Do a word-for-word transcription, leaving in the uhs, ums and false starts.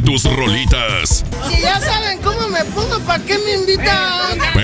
tus rolitas. Si ya saben cómo me pongo, ¿para qué me invitan?